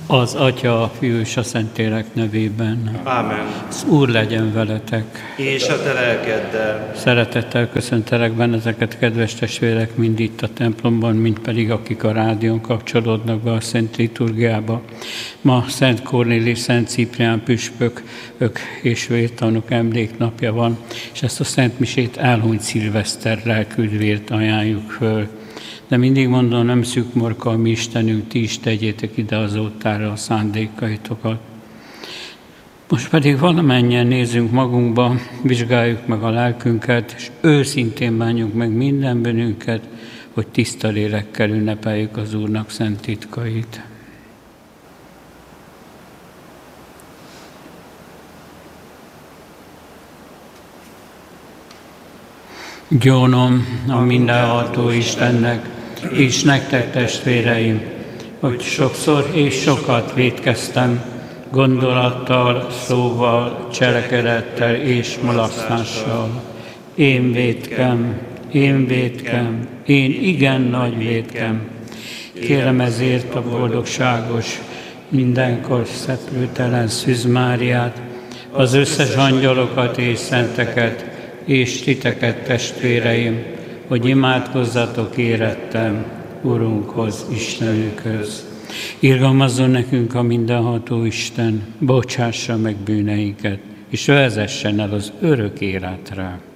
Az Atya, a Fiú és a Szentlélek nevében. Ámen. Az Úr legyen veletek. És a te lelkeddel. Szeretettel köszöntelek benneteket, kedves testvérek, mind itt a templomban, mind pedig akik a rádión kapcsolódnak be a Szent Liturgiába. Ma Szent Kornéli, Szent Ciprián püspök és vértanúk emléknapja van, és ezt a Szent Misét elhunyt szilveszter lelküldvért ajánljuk föl. De mindig mondom, nem szűk morka a mi Istenünk, ti is tegyétek ide az oltárra a szándékaitokat. Most pedig valamennyien nézzünk magunkba, vizsgáljuk meg a lelkünket, és őszintén bánjuk meg minden bűnünket, hogy tiszta lélekkel ünnepeljük az Úrnak szent titkait. Gyónom a mindenható Istennek, és nektek testvéreim, hogy sokszor és sokat vétkeztem, gondolattal, szóval, cselekedettel és mulasztással. Én vétkem, én igen nagy vétkem. Kérem ezért a boldogságos, mindenkor szeplőtelen Szűz Máriát, az összes angyalokat és szenteket, és titeket, testvéreim, hogy imádkozzatok érettem Urunkhoz, Istenünkhöz. Irgalmazzon nekünk a mindenható Isten, bocsássa meg bűneinket, és vezessen el az örök életre.